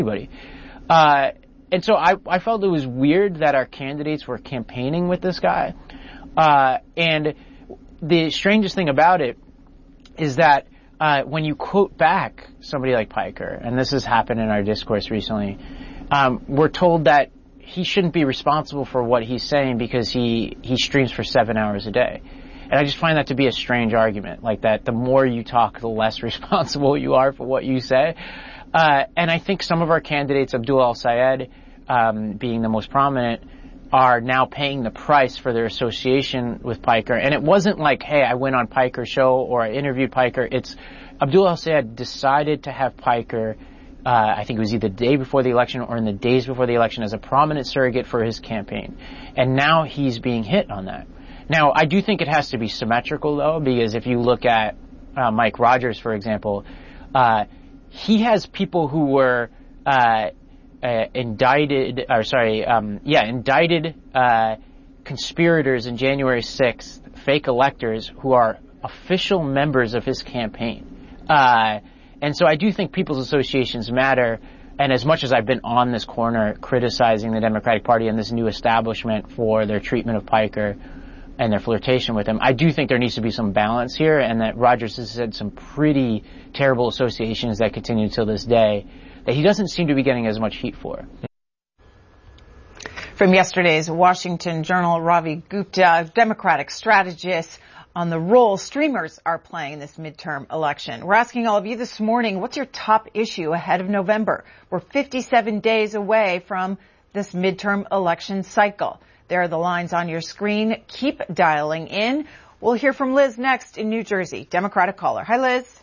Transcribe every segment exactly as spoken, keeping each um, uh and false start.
anybody. Uh, and so I, I felt it was weird that our candidates were campaigning with this guy. Uh, and the strangest thing about it is that uh, when you quote back somebody like Piker, and this has happened in our discourse recently, um, we're told that he shouldn't be responsible for what he's saying because he, he streams for seven hours a day. And I just find that to be a strange argument, like that the more you talk, the less responsible you are for what you say. Uh, and I think some of our candidates, Abdul El-Sayed um, being the most prominent, are now paying the price for their association with Piker. And it wasn't like, hey, I went on Piker's show or I interviewed Piker. It's Abdul El-Sayed decided to have Piker, uh, I think it was either the day before the election or in the days before the election, as a prominent surrogate for his campaign. And now he's being hit on that. Now, I do think it has to be symmetrical, though, because if you look at uh, Mike Rogers, for example, uh, he has people who were uh, uh, indicted, or sorry, um, yeah, indicted uh, conspirators in January sixth, fake electors who are official members of his campaign. Uh, and so I do think people's associations matter. And as much as I've been on this corner criticizing the Democratic Party and this new establishment for their treatment of Piker and their flirtation with him, I do think there needs to be some balance here, and that Rogers has had some pretty terrible associations that continue till this day that he doesn't seem to be getting as much heat for. From yesterday's Washington Journal, Ravi Gupta, Democratic strategist, on the role streamers are playing in this midterm election. We're asking all of you this morning, what's your top issue ahead of November? We're fifty-seven days away from this midterm election cycle. There are the lines on your screen. Keep dialing in. We'll hear from Liz next in New Jersey, Democratic caller. Hi, Liz.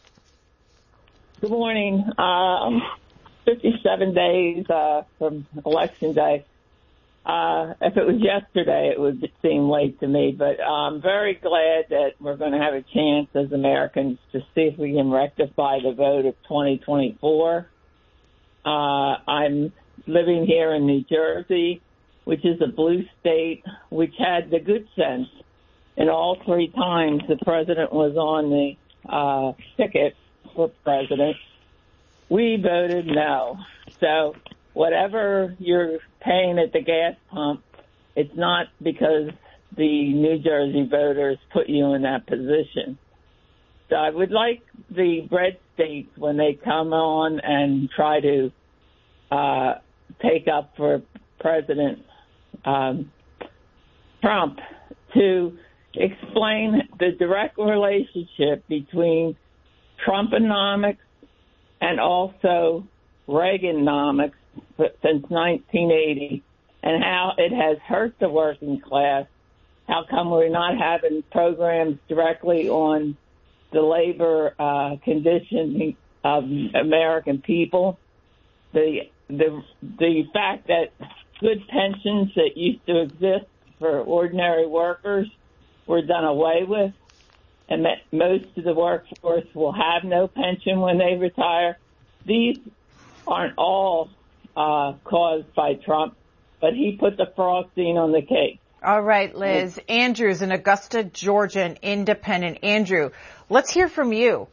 Good morning. Um, fifty-seven days uh, from Election Day. Uh, if it was yesterday, it would seem late to me, but I'm very glad that we're going to have a chance as Americans to see if we can rectify the vote of twenty twenty-four. Uh, I'm living here in New Jersey, which is a blue state, which had the good sense in all three times the president was on the uh, ticket for president. We voted no. So whatever you're paying at the gas pump, it's not because the New Jersey voters put you in that position. So I would like the red states, when they come on and try to uh, take up for President um, Trump, to explain the direct relationship between Trumponomics and also Reaganomics since nineteen eighty, and how it has hurt the working class. How come we're not having programs directly on the labor uh, condition of American people? The the the fact that good pensions that used to exist for ordinary workers were done away with, and that most of the workforce will have no pension when they retire. These aren't all uh, caused by Trump, but he put the frosting on the cake. All right, Liz. Andrew's in Augusta, Georgia, an independent. Andrew, let's hear from you.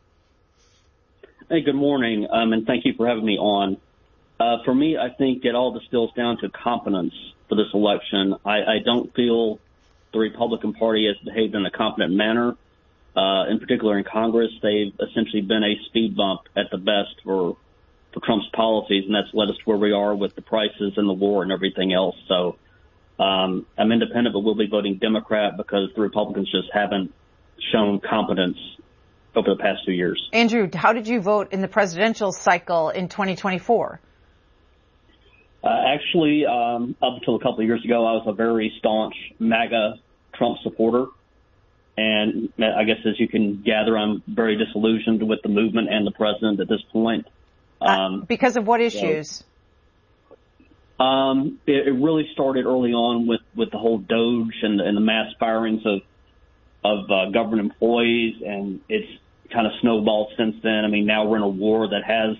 Hey, good morning, um, and thank you for having me on. Uh, for me, I think it all distills down to competence for this election. I, I don't feel the Republican Party has behaved in a competent manner. Uh, in particular in Congress, they've essentially been a speed bump at the best for for Trump's policies, and that's led us to where we are with the prices and the war and everything else. So um, I'm independent, but we'll be voting Democrat because the Republicans just haven't shown competence over the past two years. Andrew, how did you vote in the presidential cycle in twenty twenty-four? Uh, actually, um, up until a couple of years ago, I was a very staunch MAGA Trump supporter. And I guess as you can gather, I'm very disillusioned with the movement and the president at this point. Um, uh, because of what issues? So, um, it, it really started early on with, with the whole Doge and, and the mass firings of of uh, government employees, and it's kind of snowballed since then. I mean, now we're in a war that has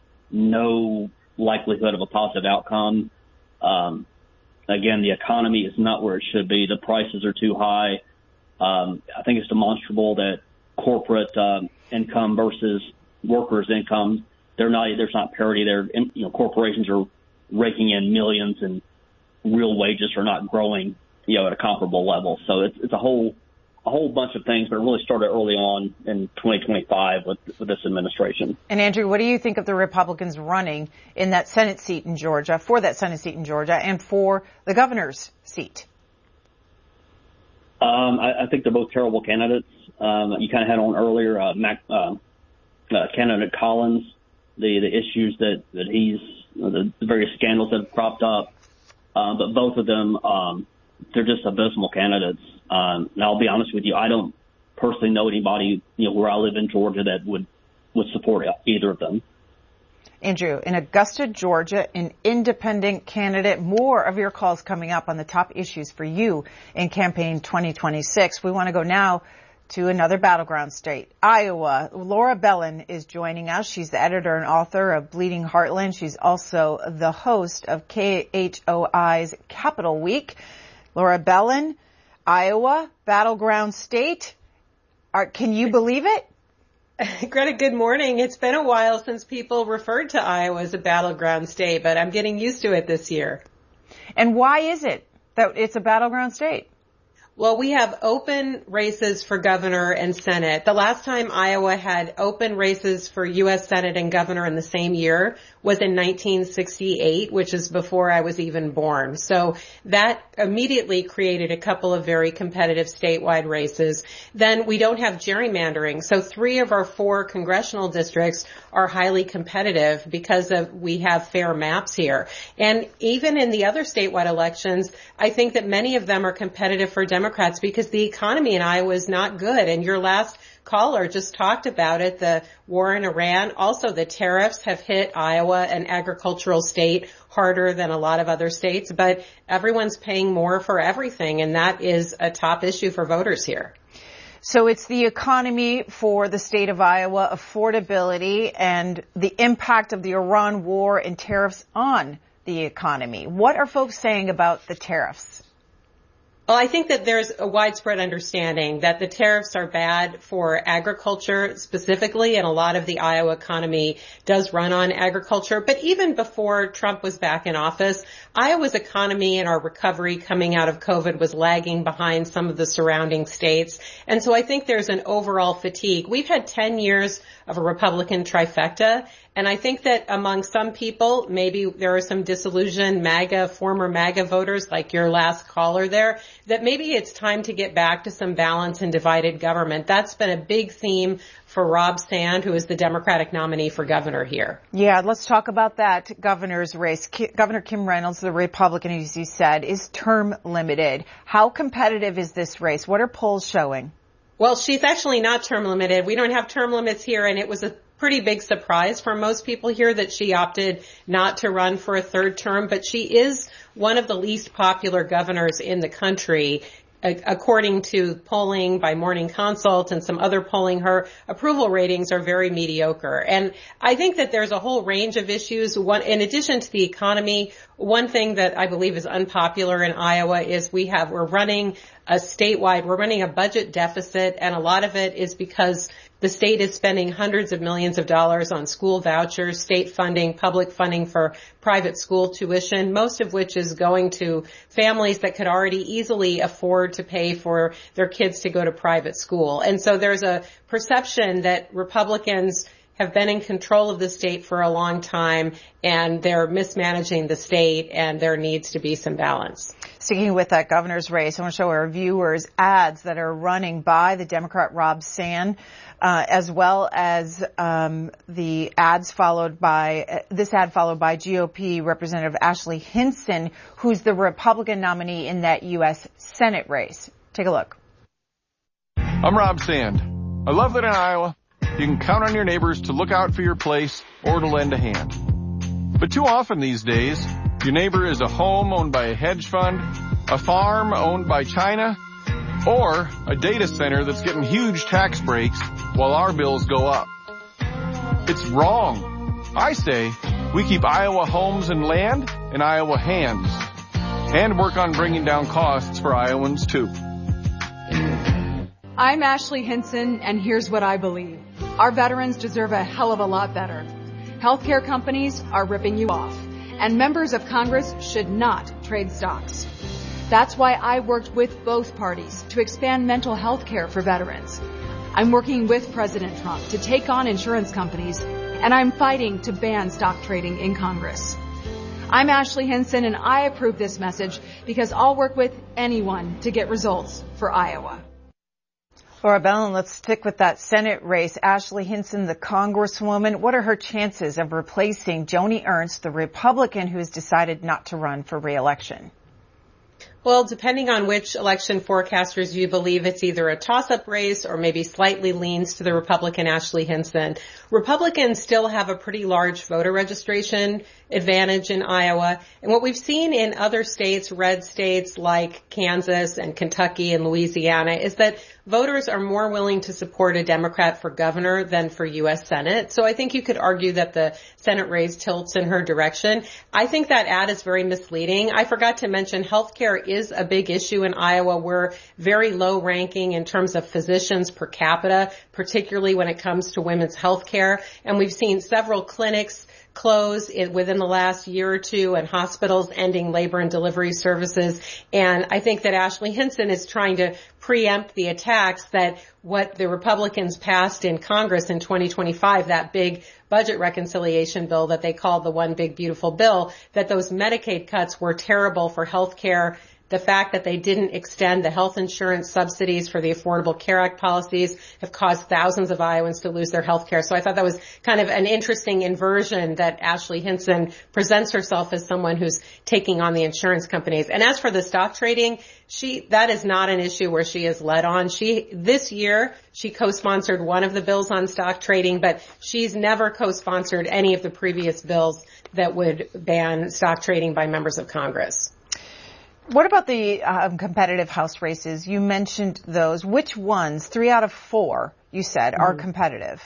no likelihood of a positive outcome. Um, again, the economy is not where it should be. The prices are too high. Um, I think it's demonstrable that corporate um, income versus workers' income they're not, there's not parity there. And, you know, corporations are raking in millions and real wages are not growing, you know, at a comparable level. So it's, it's a whole, a whole bunch of things, but it really started early on in twenty twenty-five with, with this administration. And Andrew, what do you think of the Republicans running in that Senate seat in Georgia, for that Senate seat in Georgia, and for the governor's seat? Um, I, I think they're both terrible candidates. Um, you kind of had on earlier, uh, Mac, uh, uh, candidate Collins, the, the issues that, that he's, you know, the, the various scandals that have cropped up. Uh, but both of them, um, they're just abysmal candidates. Um, and I'll be honest with you, I don't personally know anybody, you know, where I live in Georgia that would, would support either of them. Andrew, in Augusta, Georgia, an independent candidate. More of your calls coming up on the top issues for you in campaign twenty twenty-six. We want to go now to another battleground state, Iowa. Laura Bellin is joining us. She's the editor and author of Bleeding Heartland. She's also the host of K H O I's Capital Week. Laura Bellin, Iowa, battleground state. Are, can you believe it? Greta, good morning. It's been a while since people referred to Iowa as a battleground state, but I'm getting used to it this year. And why is it that it's a battleground state? Well, we have open races for governor and Senate. The last time Iowa had open races for U S Senate and governor in the same year was in nineteen sixty-eight, which is before I was even born. So that immediately created a couple of very competitive statewide races. Then we don't have gerrymandering. So three of our four congressional districts are highly competitive because of we have fair maps here. And even in the other statewide elections, I think that many of them are competitive for Democrats. Democrats because the economy in Iowa is not good. And your last caller just talked about it, the war in Iran. Also, the tariffs have hit Iowa, an agricultural state, harder than a lot of other states. But everyone's paying more for everything, and that is a top issue for voters here. So it's the economy for the state of Iowa, affordability, and the impact of the Iran war and tariffs on the economy. What are folks saying about the tariffs? Well, I think that there's a widespread understanding that the tariffs are bad for agriculture specifically, and a lot of the Iowa economy does run on agriculture. But even before Trump was back in office, Iowa's economy and our recovery coming out of COVID was lagging behind some of the surrounding states. And so I think there's an overall fatigue. We've had ten years of a Republican trifecta. And I think that among some people, maybe there are some disillusioned MAGA, former MAGA voters like your last caller there, that maybe it's time to get back to some balance in divided government. That's been a big theme for Rob Sand, who is the Democratic nominee for governor here. Yeah, let's talk about that governor's race. Ki- Governor Kim Reynolds, the Republican, as you said, is term limited. How competitive is this race? What are polls showing? Well, she's actually not term limited. We don't have term limits here, and it was a pretty big surprise for most people here that she opted not to run for a third term, but she is one of the least popular governors in the country. According to polling by Morning Consult and some other polling, her approval ratings are very mediocre. And I think that there's a whole range of issues. One, in addition to the economy, one thing that I believe is unpopular in Iowa is we have, we're running a statewide, we're running a budget deficit, and a lot of it is because the state is spending hundreds of millions of dollars on school vouchers, state funding, public funding for private school tuition, most of which is going to families that could already easily afford to pay for their kids to go to private school. And so there's a perception that Republicans have been in control of the state for a long time, and they're mismanaging the state, and there needs to be some balance. Sticking with that governor's race, I want to show our viewers ads that are running by the Democrat Rob Sand, uh, as well as um, the ads followed by, uh, this ad followed by G O P Representative Ashley Hinson, who's the Republican nominee in that U S Senate race. Take a look. I'm Rob Sand. I love that in Iowa, you can count on your neighbors to look out for your place or to lend a hand. But too often these days, your neighbor is a home owned by a hedge fund, a farm owned by China, or a data center that's getting huge tax breaks while our bills go up. It's wrong. I say we keep Iowa homes and land in Iowa hands and work on bringing down costs for Iowans too. I'm Ashley Hinson, and here's what I believe. Our veterans deserve a hell of a lot better. Healthcare companies are ripping you off, and members of Congress should not trade stocks. That's why I worked with both parties to expand mental health care for veterans. I'm working with President Trump to take on insurance companies, and I'm fighting to ban stock trading in Congress. I'm Ashley Hinson, and I approve this message because I'll work with anyone to get results for Iowa. Laura Bellin, let's stick with that Senate race. Ashley Hinson, the Congresswoman, what are her chances of replacing Joni Ernst, the Republican who has decided not to run for re-election? Well, depending on which election forecasters you believe, it's either a toss-up race or maybe slightly leans to the Republican Ashley Hinson. Republicans still have a pretty large voter registration advantage in Iowa. And what we've seen in other states, red states like Kansas and Kentucky and Louisiana, is that voters are more willing to support a Democrat for governor than for U S Senate. So I think you could argue that the Senate race tilts in her direction. I think that ad is very misleading. I forgot to mention healthcare is a big issue in Iowa. We're very low ranking in terms of physicians per capita, particularly when it comes to women's healthcare. And we've seen several clinics close within the last year or two and hospitals ending labor and delivery services. And I think that Ashley Hinson is trying to preempt the attacks that what the Republicans passed in Congress in twenty twenty-five, that big budget reconciliation bill that they called the One Big Beautiful Bill, that those Medicaid cuts were terrible for health care. The fact that they didn't extend the health insurance subsidies for the Affordable Care Act policies have caused thousands of Iowans to lose their health care. So I thought that was kind of an interesting inversion that Ashley Hinson presents herself as someone who's taking on the insurance companies. And as for the stock trading, she, that is not an issue where she is led on. She, this year, she co-sponsored one of the bills on stock trading, but she's never co-sponsored any of the previous bills that would ban stock trading by members of Congress. What about the um, competitive House races? You mentioned those. Which ones, three out of four, you said, mm-hmm. are competitive?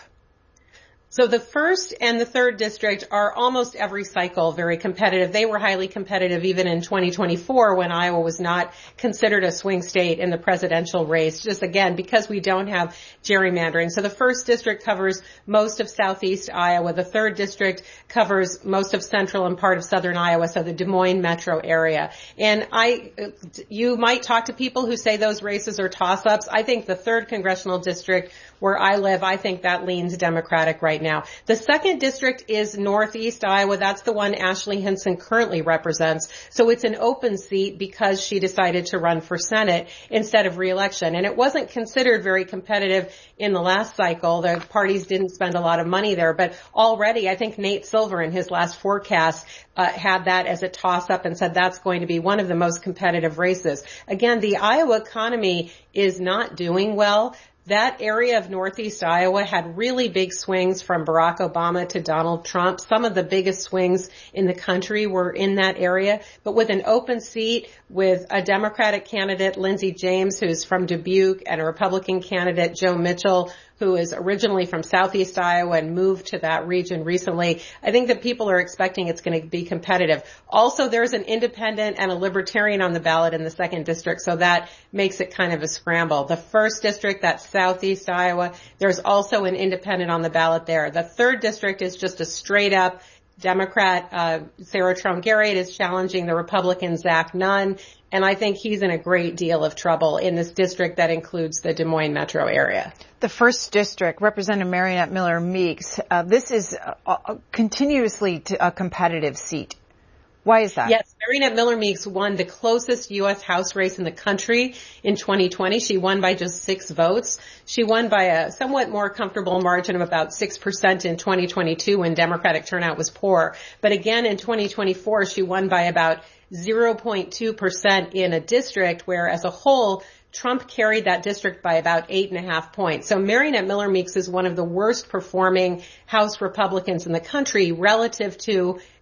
So the first and the third district are almost every cycle very competitive. They were highly competitive even in twenty twenty-four when Iowa was not considered a swing state in the presidential race, just again because we don't have gerrymandering. So the first district covers most of southeast Iowa. The third district covers most of central and part of southern Iowa, so the Des Moines metro area. And I, you might talk to people who say those races are toss-ups. I think the third congressional district where I live, I think that leans Democratic right now. The second district is northeast Iowa. That's the one Ashley Hinson currently represents. So it's an open seat because she decided to run for Senate instead of re-election. And it wasn't considered very competitive in the last cycle. The parties didn't spend a lot of money there. But already, I think Nate Silver in his last forecast uh, had that as a toss-up and said that's going to be one of the most competitive races. Again, the Iowa economy is not doing well. That area of northeast Iowa had really big swings from Barack Obama to Donald Trump. Some of the biggest swings in the country were in that area. But with an open seat, with a Democratic candidate, Lindsey James, who's from Dubuque, and a Republican candidate, Joe Mitchell, who is originally from southeast Iowa and moved to that region recently, I think that people are expecting it's going to be competitive. Also, there's an independent and a libertarian on the ballot in the second district, so that makes it kind of a scramble. The first district, that's southeast Iowa, there's also an independent on the ballot there. The third district is just a straight up Democrat. uh, Sarah Trump Garrett is challenging the Republican Zach Nunn, and I think he's in a great deal of trouble in this district that includes the Des Moines metro area. The first district, Representative Marinette Miller Meeks, uh, this is uh, continuously to a competitive seat. Why is that? Yes, Marinette Miller Meeks won the closest U S House race in the country in twenty twenty. She won by just six votes. She won by a somewhat more comfortable margin of about six percent in twenty twenty-two when Democratic turnout was poor. But again, in twenty twenty-four, she won by about zero point two percent in a district where, as a whole, Trump carried that district by about eight and a half points. So Marinette Miller Meeks is one of the worst performing House Republicans in the country relative to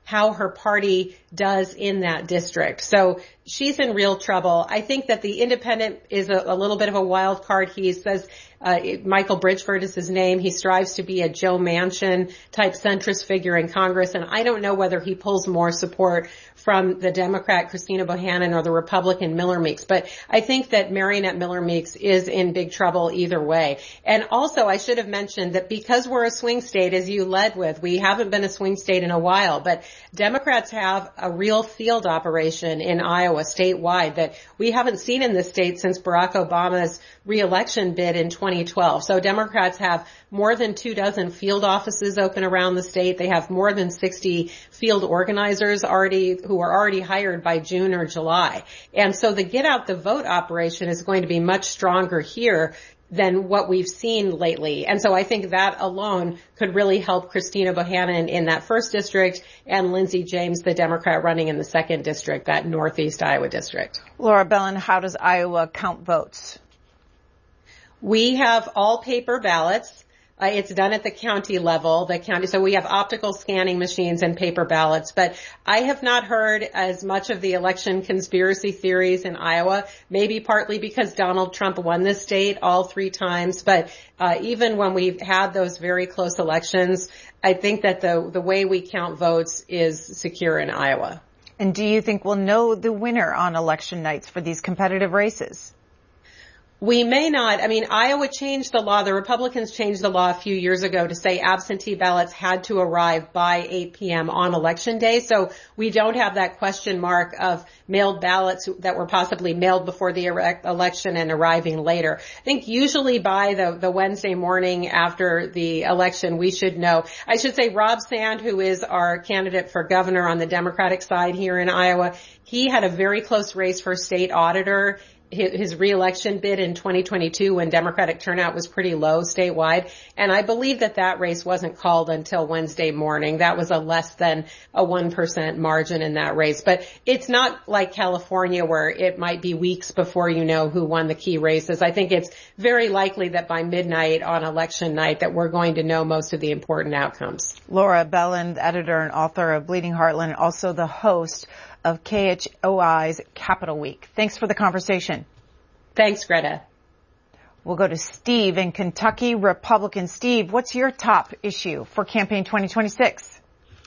how her party does in that district. So she's in real trouble. I think that the independent is a, a little bit of a wild card. He says uh, Michael Bridgeford is his name. He strives to be a Joe Manchin type centrist figure in Congress, and I don't know whether he pulls more support from the Democrat Christina Bohannon or the Republican Miller Meeks. But I think that Marionette Miller Meeks is in big trouble either way. And also, I should have mentioned that because we're a swing state, as you led with, we haven't been a swing state in a while, but Democrats have a real field operation in Iowa statewide that we haven't seen in this state since Barack Obama's reelection bid in twenty twelve. So Democrats have more than two dozen field offices open around the state. They have more than sixty field organizers already who are already hired by June or July. And so the get out the vote operation is going to be much stronger here than what we've seen lately. And so I think that alone could really help Christina Bohannon in that first district and Lindsey James, the Democrat running in the second district, that Northeast Iowa district. Laura Bellin, how does Iowa count votes? We have all paper ballots. Uh, it's done at the county level, the county. So we have optical scanning machines and paper ballots, but I have not heard as much of the election conspiracy theories in Iowa, maybe partly because Donald Trump won this state all three times. But, uh, even when we've had those very close elections, I think that the, the way we count votes is secure in Iowa. And do you think we'll know the winner on election nights for these competitive races? We may not. I mean, Iowa changed the law. The Republicans changed the law a few years ago to say absentee ballots had to arrive by eight p.m. on election day. So we don't have that question mark of mailed ballots that were possibly mailed before the election and arriving later. I think usually by the, the Wednesday morning after the election, we should know. I should say Rob Sand, who is our candidate for governor on the Democratic side here in Iowa, he had a very close race for state auditor. His reelection bid in twenty twenty-two when Democratic turnout was pretty low statewide. And I believe that that race wasn't called until Wednesday morning. That was a less than a one percent margin in that race. But it's not like California where it might be weeks before you know who won the key races. I think it's very likely that by midnight on election night that we're going to know most of the important outcomes. Laura Bellin, editor and author of Bleeding Heartland, also the host of K H O I's Capital Week. Thanks for the conversation. Thanks, Greta. We'll go to Steve in Kentucky, Republican. Steve, what's your top issue for campaign twenty twenty-six?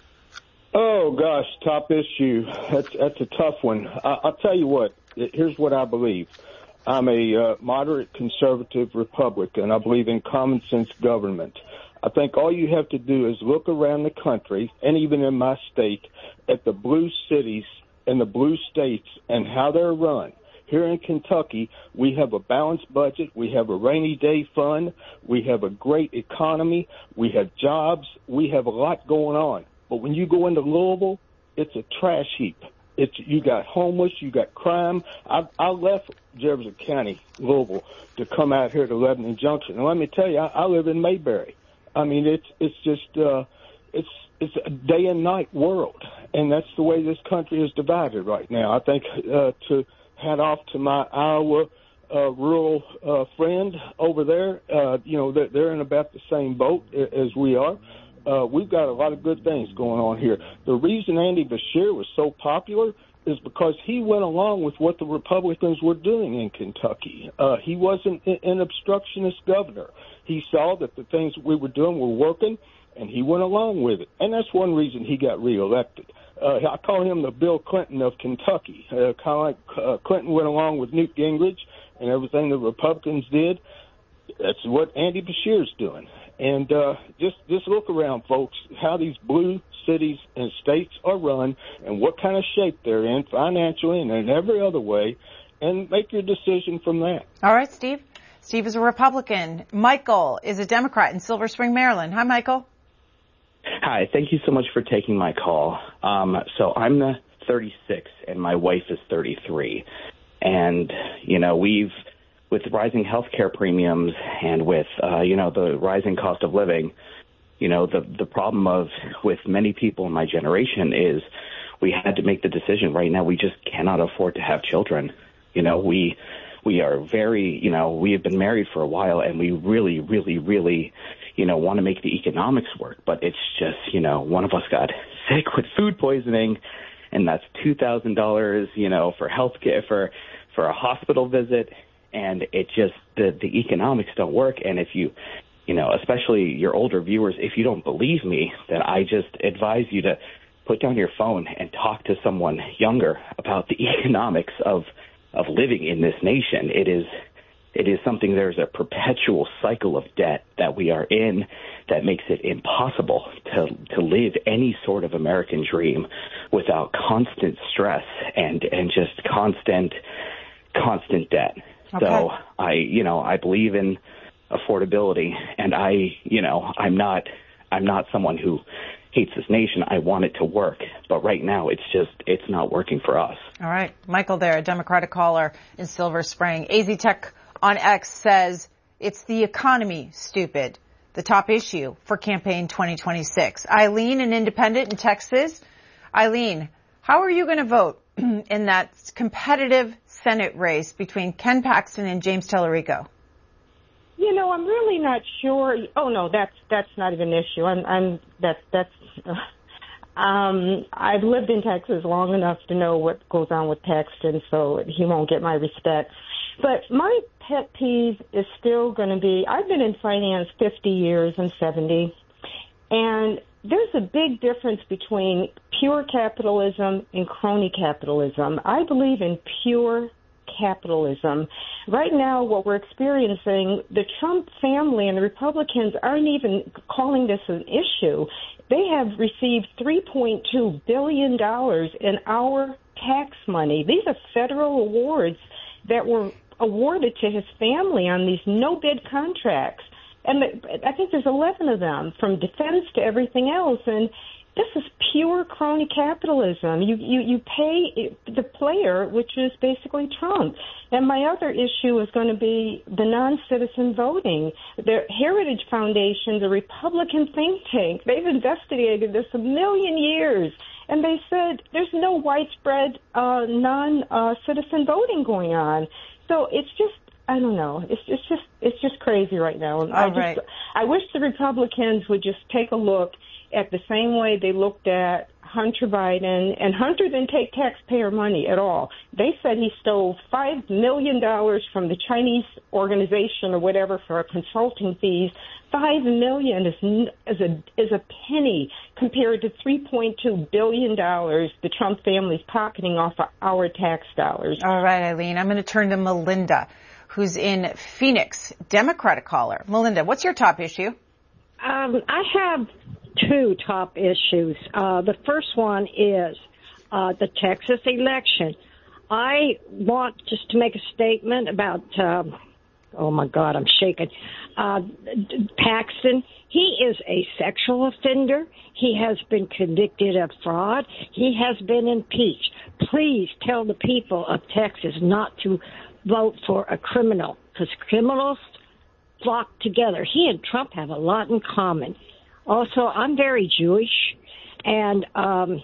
Oh, gosh, top issue. That's, that's a tough one. I, I'll tell you what. Here's what I believe. I'm a uh, moderate conservative Republican. I believe in common sense government. I think all you have to do is look around the country, and even in my state, at the blue cities and the blue states and how they're run. Here in Kentucky, we have a balanced budget. We have a rainy day fund. We have a great economy. We have jobs. We have a lot going on. But when you go into Louisville, it's a trash heap. It's, you got homeless, you got crime. I, I left Jefferson County, Louisville, to come out here to Lebanon Junction. And let me tell you, I, I live in Mayberry. I mean, it's it's just uh, it's it's a day and night world, and that's the way this country is divided right now. I think uh, to hat off to my Iowa uh, rural uh, friend over there, uh, you know, they're, they're in about the same boat as we are. Uh, we've got a lot of good things going on here. The reason Andy Beshear was so popular is because he went along with what the Republicans were doing in Kentucky. Uh, he wasn't an obstructionist governor. He saw that the things we were doing were working, and he went along with it. And that's one reason he got reelected. Uh, I call him the Bill Clinton of Kentucky. Uh, kind of like uh, Clinton went along with Newt Gingrich and everything the Republicans did. That's what Andy Beshear's doing. And uh, just just look around, folks, how these blue cities and states are run and what kind of shape they're in financially and in every other way, and make your decision from that. All right, Steve. Steve is a Republican. Michael is a Democrat in Silver Spring, Maryland. Hi, Michael. Hi. Thank you so much for taking my call. Um, so I'm the thirty-six, and my wife is thirty-three. And, you know, we've, with rising health care premiums and with, uh, you know, the rising cost of living, you know, the, the problem of with many people in my generation is we had to make the decision right now. We just cannot afford to have children. You know, we we are very, you know, we have been married for a while, and we really, really, really, you know, want to make the economics work. But it's just, you know, one of us got sick with food poisoning, and that's two thousand dollars, you know, for health care, for, for a hospital visit. And it just, the, the economics don't work. And if you, you know, especially your older viewers, if you don't believe me, then I just advise you to put down your phone and talk to someone younger about the economics of, of living in this nation. It is, It is something, there's a perpetual cycle of debt that we are in that makes it impossible to to live any sort of American dream without constant stress and, and just constant, constant debt. Okay. So I, you know, I believe in affordability, and I, you know, I'm not, I'm not someone who hates this nation. I want it to work. But right now, it's just, it's not working for us. All right. Michael there, a Democratic caller in Silver Spring. A Z Tech on X says it's the economy, stupid, the top issue for campaign twenty twenty-six. Eileen, an independent in Texas. Eileen, how are you going to vote in that competitive Senate race between Ken Paxton and James Tallarico? You know, I'm really not sure. Oh no, that's that's not even an issue. I'm I'm that's that's. Uh, um, I've lived in Texas long enough to know what goes on with Paxton, so he won't get my respect. But my pet peeve is still going to be, I've been in finance fifty years and seventy, and there's a big difference between pure capitalism and crony capitalism. I believe in pure capitalism. Right now, what we're experiencing, the Trump family and the Republicans aren't even calling this an issue. They have received three point two billion dollars in our tax money. These are federal awards that were awarded to his family on these no-bid contracts. And I think there's eleven of them, from defense to everything else. And this is pure crony capitalism. You, you, you pay the player, which is basically Trump. And my other issue is going to be the non-citizen voting. The Heritage Foundation, the Republican think tank, they've investigated this a million years. And they said there's no widespread uh, non-citizen uh, voting going on. So it's just, I don't know. It's, it's just, it's just crazy right now. All I right. just, I wish the Republicans would just take a look at the same way they looked at Hunter Biden. And Hunter didn't take taxpayer money at all. They said he stole five million dollars from the Chinese organization or whatever for consulting fees. Five million is is a is a penny compared to three point two billion dollars the Trump family's pocketing off of our tax dollars. All right, Eileen, I'm going to turn to Melinda, who's in Phoenix, Democratic caller. Melinda, what's your top issue? Um, I have two top issues. Uh, the first one is uh, the Texas election. I want just to make a statement about. Um, Oh, my God, I'm shaking. Uh, Paxton, he is a sexual offender. He has been convicted of fraud. He has been impeached. Please tell the people of Texas not to vote for a criminal, because criminals flock together. He and Trump have a lot in common. Also, I'm very Jewish, and um,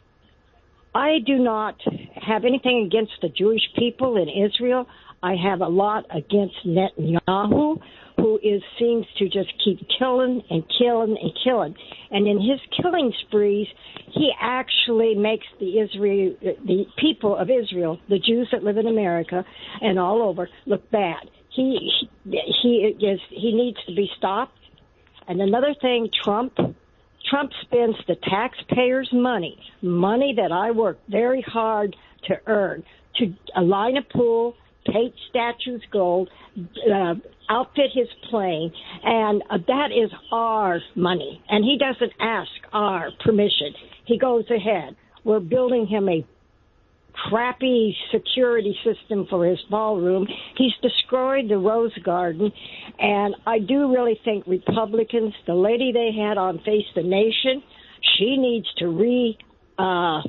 I do not have anything against the Jewish people in Israel. I have a lot against Netanyahu, who is seems to just keep killing and killing and killing. And in his killing sprees, he actually makes the Israel, the people of Israel, the Jews that live in America and all over, look bad. He he is he needs to be stopped. And another thing, Trump. Trump spends the taxpayers' money, money that I worked very hard to earn, to align a pool, paint statues gold, uh, outfit his plane, and uh, that is our money. And he doesn't ask our permission. He goes ahead. We're building him a crappy security system for his ballroom. He's destroyed the Rose Garden, and I do really think Republicans, the lady they had on Face the Nation, she needs to re uh,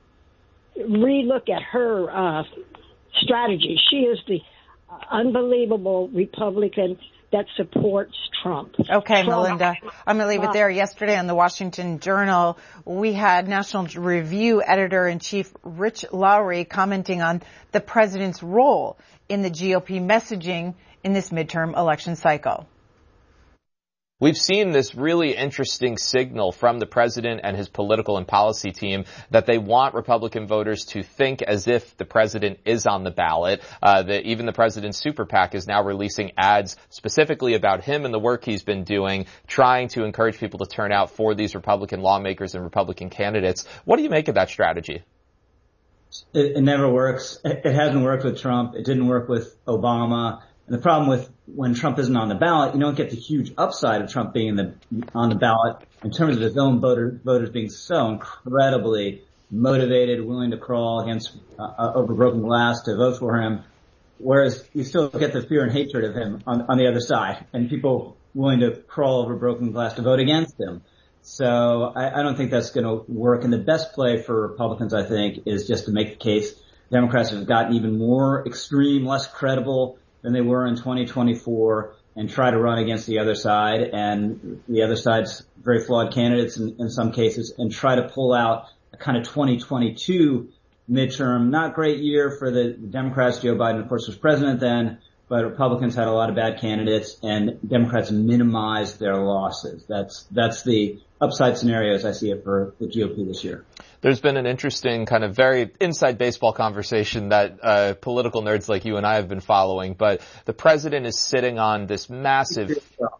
re-look at her uh, strategy. She is the unbelievable Republican that supports Trump. Okay, Trump. Melinda, I'm going to leave it there. Yesterday on the Washington Journal, we had National Review Editor-in-Chief Rich Lowry commenting on the president's role in the G O P messaging in this midterm election cycle. We've seen this really interesting signal from the president and his political and policy team that they want Republican voters to think as if the president is on the ballot. Uh, that even the president's super PAC is now releasing ads specifically about him and the work he's been doing, trying to encourage people to turn out for these Republican lawmakers and Republican candidates. What do you make of that strategy? It, it never works. It hasn't worked with Trump. It didn't work with Obama. And the problem with when Trump isn't on the ballot, you don't get the huge upside of Trump being in the, on the ballot in terms of his own voter, voters being so incredibly motivated, willing to crawl against uh, over broken glass to vote for him. Whereas you still get the fear and hatred of him on, on the other side, and people willing to crawl over broken glass to vote against him. So I, I don't think that's going to work. And the best play for Republicans, I think, is just to make the case Democrats have gotten even more extreme, less credible than they were in twenty twenty-four, and try to run against the other side and the other side's very flawed candidates in, in some cases, and try to pull out a kind of twenty twenty-two midterm. Not great year for the Democrats. Joe Biden, of course, was president then, but Republicans had a lot of bad candidates, and Democrats minimized their losses. That's that's the upside scenario as I see it for the G O P this year. There's been an interesting kind of very inside baseball conversation that uh political nerds like you and I have been following, but the president is sitting on this massive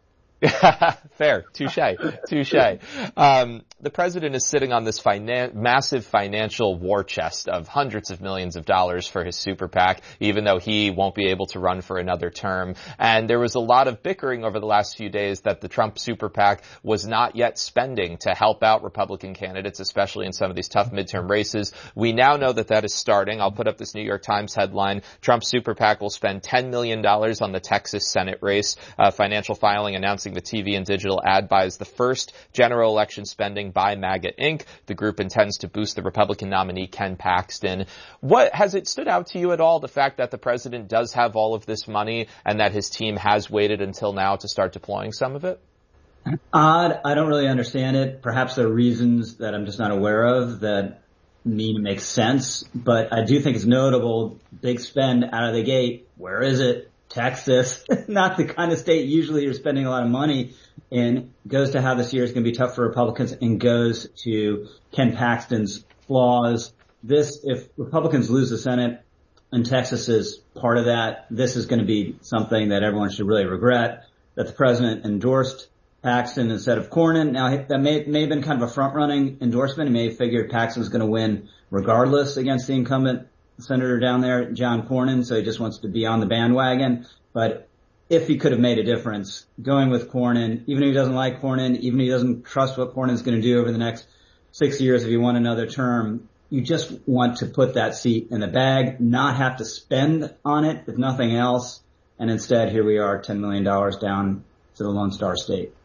Fair. Touche. Touche. Um, the president is sitting on this finan- massive financial war chest of hundreds of millions of dollars for his super PAC, even though he won't be able to run for another term. And there was a lot of bickering over the last few days that the Trump super PAC was not yet spending to help out Republican candidates, especially in some of these tough midterm races. We now know that that is starting. I'll put up this New York Times headline. Trump super PAC will spend ten million dollars on the Texas Senate race. Uh, financial filing announcing the T V and digital ad buy is the first general election spending by MAGA Incorporated. The group intends to boost the Republican nominee, Ken Paxton. What has it stood out to you at all, the fact that the president does have all of this money and that his team has waited until now to start deploying some of it? Odd. I don't really understand it. Perhaps there are reasons that I'm just not aware of that mean it makes sense, but I do think it's notable. Big spend out of the gate. Where is it? Texas, not the kind of state usually you're spending a lot of money in. Goes to how this year is going to be tough for Republicans, and goes to Ken Paxton's flaws. This, if Republicans lose the Senate and Texas is part of that, this is going to be something that everyone should really regret, that the president endorsed Paxton instead of Cornyn. Now, that may, may have been kind of a front-running endorsement. He may have figured Paxton was going to win regardless against the incumbent senator down there, John Cornyn, so he just wants to be on the bandwagon. But if he could have made a difference, going with Cornyn, even if he doesn't like Cornyn, even if he doesn't trust what Cornyn's going to do over the next six years if he won another term, you just want to put that seat in the bag, not have to spend on it, if nothing else. And instead, here we are, ten million dollars down to the Lone Star State.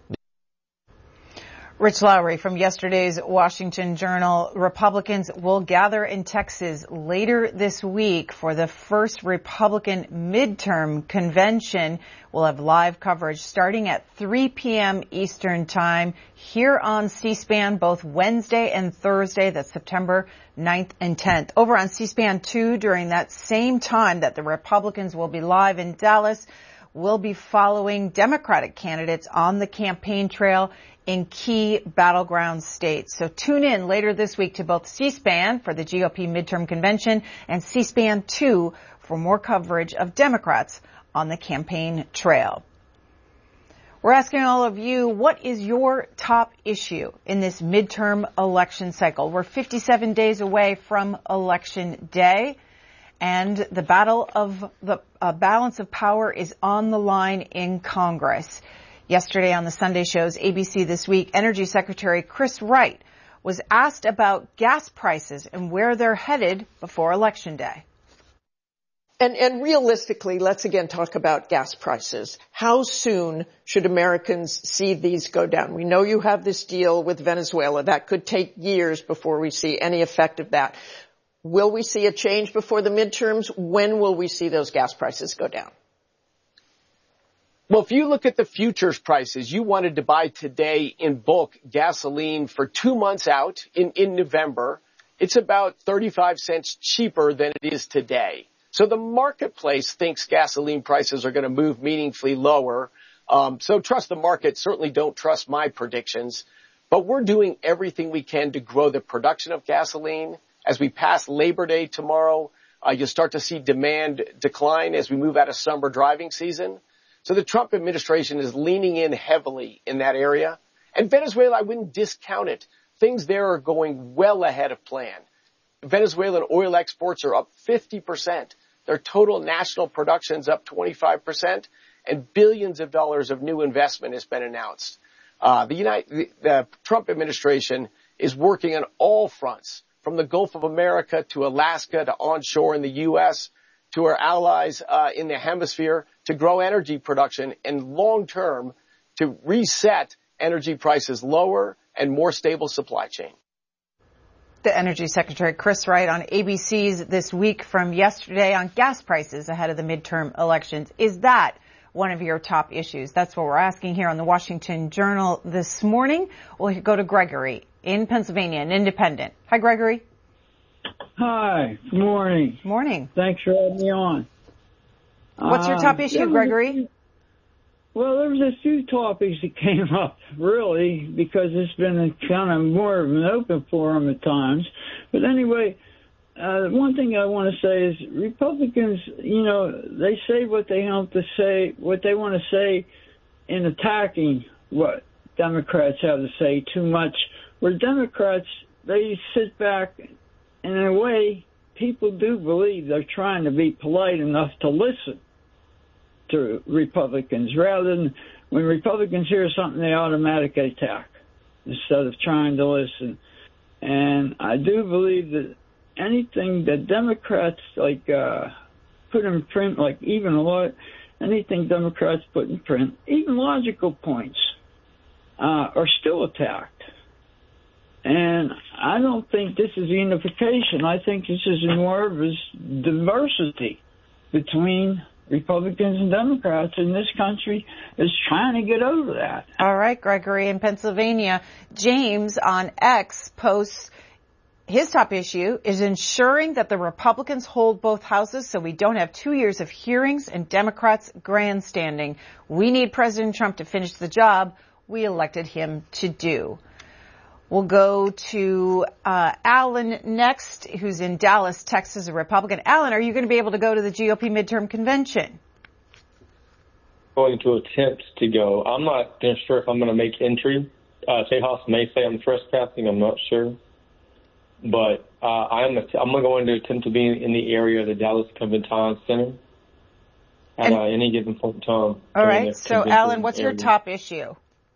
Rich Lowry from yesterday's Washington Journal. Republicans will gather in Texas later this week for the first Republican midterm convention. We'll have live coverage starting at three p.m. Eastern Time here on C-SPAN both Wednesday and Thursday. That's September ninth and tenth. Over on C-SPAN two during that same time that the Republicans will be live in Dallas, we'll be following Democratic candidates on the campaign trail in key battleground states. So tune in later this week to both C-SPAN for the G O P midterm convention and C-SPAN two for more coverage of Democrats on the campaign trail. We're asking all of you, what is your top issue in this midterm election cycle? We're fifty-seven days away from Election Day, and the battle of the uh, balance of power is on the line in Congress. Yesterday on the Sunday show's A B C This Week, Energy Secretary Chris Wright was asked about gas prices and where they're headed before Election Day. And, and realistically, let's again talk about gas prices. How soon should Americans see these go down? We know you have this deal with Venezuela. That could take years before we see any effect of that. Will we see a change before the midterms? When will we see those gas prices go down? Well, if you look at the futures prices, you wanted to buy today in bulk gasoline for two months out in, in November. It's about thirty-five cents cheaper than it is today. So the marketplace thinks gasoline prices are going to move meaningfully lower. Um, so trust the market. Certainly don't trust my predictions. But we're doing everything we can to grow the production of gasoline. As we pass Labor Day tomorrow, uh, you'll start to see demand decline as we move out of summer driving season. So the Trump administration is leaning in heavily in that area. And Venezuela, I wouldn't discount it. Things there are going well ahead of plan. Venezuelan oil exports are up fifty percent. Their total national production's up twenty-five percent. And billions of dollars of new investment has been announced. Uh, the, United, the, the Trump administration is working on all fronts, from the Gulf of America to Alaska to onshore in the U S to our allies uh, in the hemisphere to grow energy production and long-term to reset energy prices lower and more stable supply chain. The Energy Secretary Chris Wright on A B C's This Week from yesterday on gas prices ahead of the midterm elections. Is that one of your top issues? That's what we're asking here on the Washington Journal this morning. We'll go to Gregory in Pennsylvania, an independent. Hi, Gregory. Hi. Good morning. Morning. Thanks for having me on. What's your top uh, issue, Gregory? A, well, there was a few topics that came up, really, because it's been a kind of more of an open forum at times. But anyway, Uh, one thing I want to say is Republicans, you know, they say what they have to say, what they want to say in attacking what Democrats have to say too much. Where Democrats, they sit back, and in a way, people do believe they're trying to be polite enough to listen to Republicans, rather than when Republicans hear something, they automatically attack instead of trying to listen. And I do believe that anything that Democrats like uh, put in print, like even a lot, anything Democrats put in print, even logical points, uh, are still attacked. And I don't think this is unification. I think this is more of a diversity between Republicans and Democrats in this country is trying to get over that. All right, Gregory in Pennsylvania. James on X posts, his top issue is ensuring that the Republicans hold both houses so we don't have two years of hearings and Democrats grandstanding. We need President Trump to finish the job we elected him to do. We'll go to uh, Alan next, who's in Dallas, Texas, a Republican. Alan, are you going to be able to go to the G O P midterm convention? Going to attempt to go. I'm not sure if I'm going to make entry. Uh, Tejas may say I'm trespassing. I'm not sure. But uh, I'm, I'm going to attempt to be in the area of the Dallas Convention Center at uh, any given point in time. All right. So, Alan, what's area. your top issue?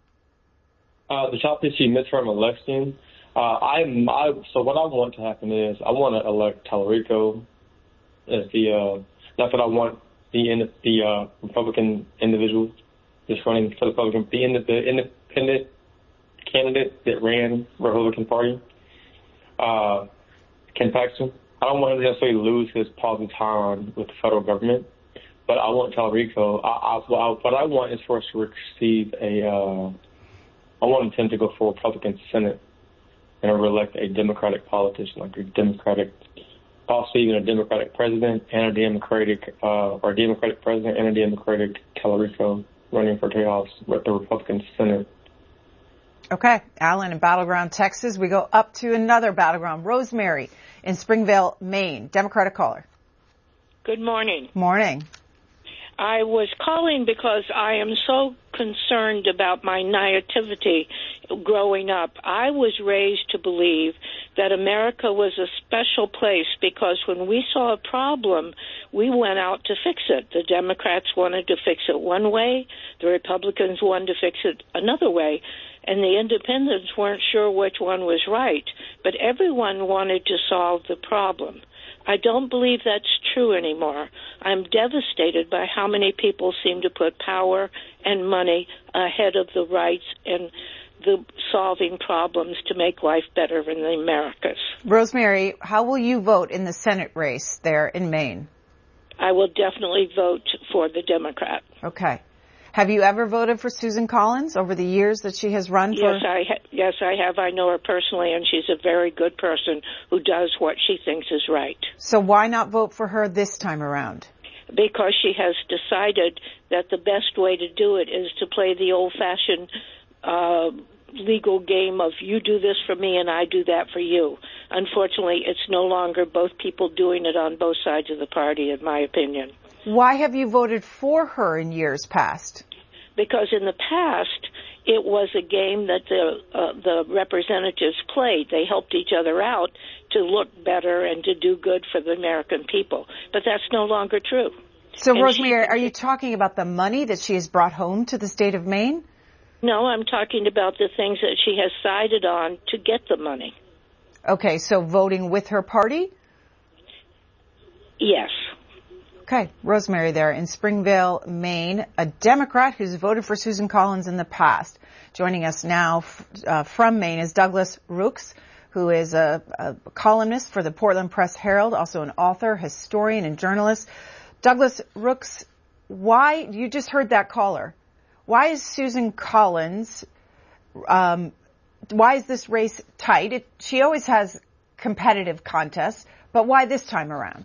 Uh, the top issue, midterm election. Uh, I'm, I, so what I want to happen is I want to elect Tallarico as the, uh, not that I want the, the uh, Republican individual that's running for the Republican, the, the independent candidate that ran the Republican Party. Uh, Ken Paxton. I don't want him to necessarily lose his baton with the federal government, but I want Tallarico. I, I, what I want is for us to receive a, uh, I want him to go for a Republican Senate and re-elect a Democratic politician, like a Democratic, possibly even a Democratic president and a Democratic, uh, or a Democratic president and a Democratic Tallarico running for Tejas with the Republican Senate. Okay, Alan in Battleground, Texas. We go up to another battleground. Rosemary in Springville, Maine. Democratic caller. Good morning. Morning. I was calling because I am so concerned about my naivety growing up. I was raised to believe that America was a special place because when we saw a problem, we went out to fix it. The Democrats wanted to fix it one way, the Republicans wanted to fix it another way, and the independents weren't sure which one was right, but everyone wanted to solve the problem. I don't believe that's true anymore. I'm devastated by how many people seem to put power and money ahead of the rights and the solving problems to make life better in the Americas. Rosemary, how will you vote in the Senate race there in Maine? I will definitely vote for the Democrat. Okay. Have you ever voted for Susan Collins over the years that she has run for? Yes, I ha- yes, I have. I know her personally, and she's a very good person who does what she thinks is right. So why not vote for her this time around? because she has decided that the best way to do it is to play the old-fashioned uh, legal game of you do this for me and I do that for you. Unfortunately, it's no longer both people doing it on both sides of the party, in my opinion. Why have you voted for her in years past? Because in the past, it was a game that the uh, the representatives played. They helped each other out to look better and to do good for the American people. But that's no longer true. So, and Rosemary, she, are you talking about the money that she has brought home to the state of Maine? No, I'm talking about the things that she has sided on to get the money. Okay, so voting with her party? Yes. Okay, Rosemary there in Springvale, Maine, a Democrat who's voted for Susan Collins in the past. Joining us now uh, from Maine is Douglas Rooks, who is a, a columnist for the Portland Press Herald, also an author, historian, and journalist. Douglas Rooks, why, you just heard that caller. Why is Susan Collins, um, why is this race tight? It, she always has competitive contests, but why this time around?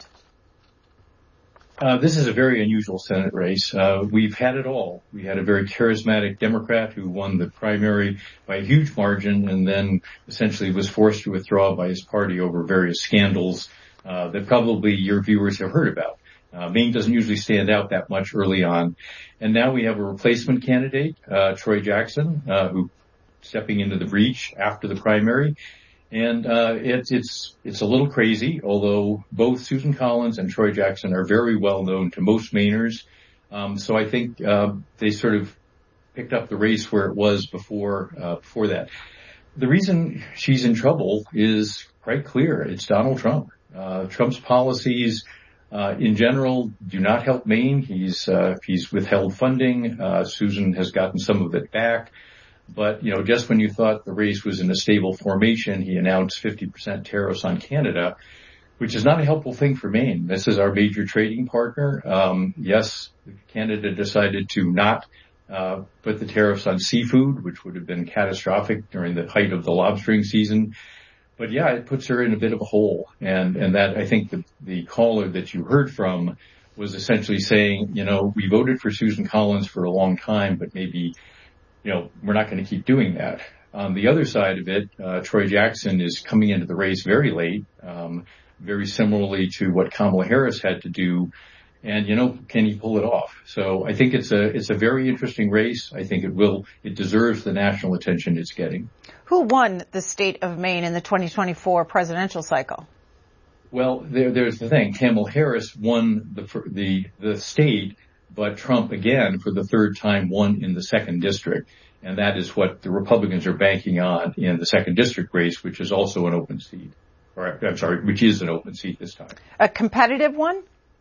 Uh, this is a very unusual Senate race. Uh, we've had it all. We had a very charismatic Democrat who won the primary by a huge margin and then essentially was forced to withdraw by his party over various scandals uh, that probably your viewers have heard about. Uh, Maine doesn't usually stand out that much early on. And now we have a replacement candidate, uh, Troy Jackson, uh, who stepping into the breach after the primary. And, uh, it's, it's, it's a little crazy, although both Susan Collins and Troy Jackson are very well known to most Mainers. Um, so I think, uh, they sort of picked up the race where it was before, uh, before that. The reason she's in trouble is quite clear. It's Donald Trump. Uh, Trump's policies, Uh, in general, do not help Maine. He's, uh, he's withheld funding. Uh, Susan has gotten some of it back. But, you know, just when you thought the race was in a stable formation, he announced fifty percent tariffs on Canada, which is not a helpful thing for Maine. This is our major trading partner. Um, yes, Canada decided to not, uh, put the tariffs on seafood, which would have been catastrophic during the height of the lobstering season. But yeah, it puts her in a bit of a hole. And, and that, I think the, the caller that you heard from was essentially saying, you know, we voted for Susan Collins for a long time, but maybe, you know, we're not going to keep doing that. On the other side of it, uh, Troy Jackson is coming into the race very late, um, very similarly to what Kamala Harris had to do. And, you know, can he pull it off? So I think it's a, it's a very interesting race. I think it will, it deserves the national attention it's getting. Who won the state of Maine in the twenty twenty-four presidential cycle? Well, there, there's the thing. Kamala Harris won the, the, the state, but Trump again for the third time won in the second district. And that is what the Republicans are banking on in the second district race, which is also an open seat. Or I'm sorry, which is an open seat this time. A competitive one?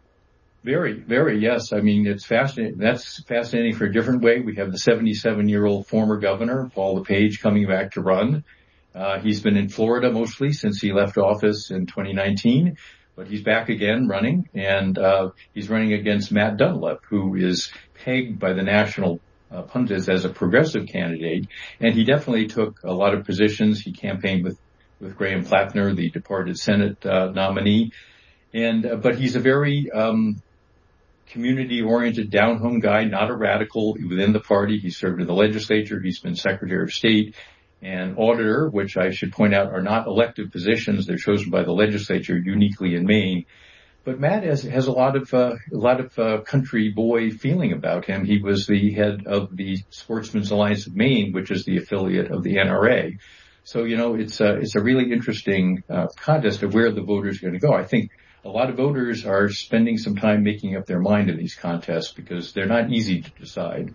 Very, very, yes. I mean, it's fascinating. That's fascinating for a different way. We have the seventy-seven-year-old former governor, Paul LePage, coming back to run. Uh, he's been in Florida mostly since he left office in twenty nineteen, but he's back again running, and uh, he's running against Matt Dunlap, who is pegged by the national uh, pundits as a progressive candidate, and he definitely took a lot of positions. He campaigned with, with Graham Plattner, the departed Senate uh, nominee, and uh, but he's a very um community-oriented, down-home guy, not a radical within the party. He served in the legislature. He's been Secretary of State and Auditor, which I should point out are not elected positions. They're chosen by the legislature uniquely in Maine. But Matt has, has a lot of, uh, a lot of, uh, country boy feeling about him. He was the head of the Sportsmen's Alliance of Maine, which is the affiliate of the N R A. So, you know, it's a, it's a really interesting, uh, contest of where the voters are going to go. I think a lot of voters are spending some time making up their mind in these contests because they're not easy to decide.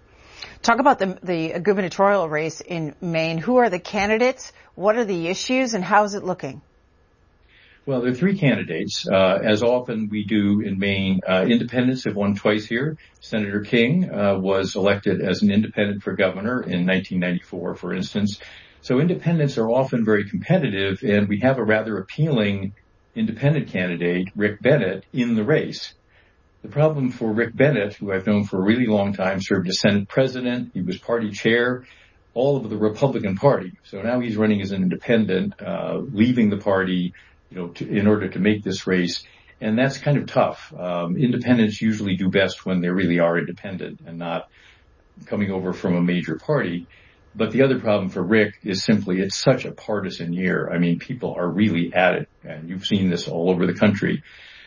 Talk about the, the gubernatorial race in Maine. Who are the candidates? What are the issues, and how is it looking? Well, there are three candidates. Uh, as often we do in Maine, uh, independents have won twice here. Senator King uh, was elected as an independent for governor in nineteen ninety-four, for instance. So independents are often very competitive, and we have a rather appealing independent candidate, Rick Bennett, in the race. The problem for Rick Bennett, who I've known for a really long time, served as Senate president. He was party chair, all of the Republican Party. So now he's running as an independent, uh, leaving the party, you know, to, in order to make this race. And that's kind of tough. Um, independents usually do best when they really are independent and not coming over from a major party. But the other problem for Rick is simply it's such a partisan year. I mean, people are really at it, and you've seen this all over the country.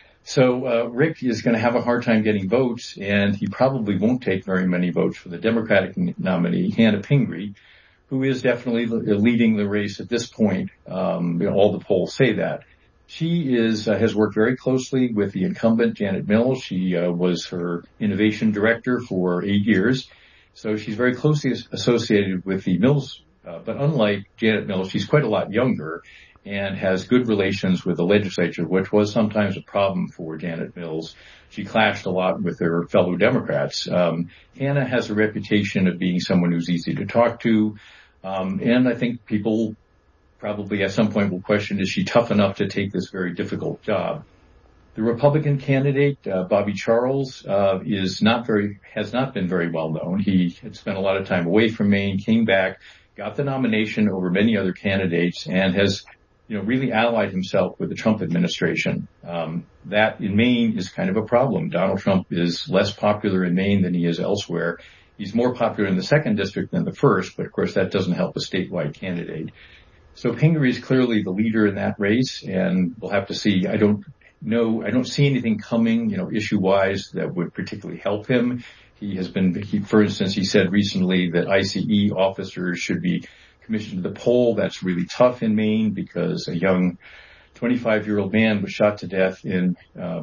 So uh, Rick is going to have a hard time getting votes, and he probably won't take very many votes for the Democratic nominee, Hannah Pingree, who is definitely leading the race at this point. Um, all the polls say that. She is uh, has worked very closely with the incumbent, Janet Mills. She uh, was her innovation director for eight years. So she's very closely associated with the Mills, uh, but unlike Janet Mills, she's quite a lot younger and has good relations with the legislature, which was sometimes a problem for Janet Mills. She clashed a lot with her fellow Democrats. Um, Hannah has a reputation of being someone who's easy to talk to, um, and I think people probably at some point will question, is she tough enough to take this very difficult job? The Republican candidate, uh, Bobby Charles, uh, is not very, has not been very well known. He had spent a lot of time away from Maine, came back, got the nomination over many other candidates, and has, you know, really allied himself with the Trump administration. Um, that in Maine is kind of a problem. Donald Trump is less popular in Maine than he is elsewhere. He's more popular in the second district than the first, but of course that doesn't help a statewide candidate. So Pingree is clearly the leader in that race, and we'll have to see. I don't know, I don't see anything coming, you know, issue-wise that would particularly help him. He has been, he, for instance, he said recently that I C E officers should be commissioned to the poll. That's really tough in Maine because a young twenty-five-year-old man was shot to death in uh,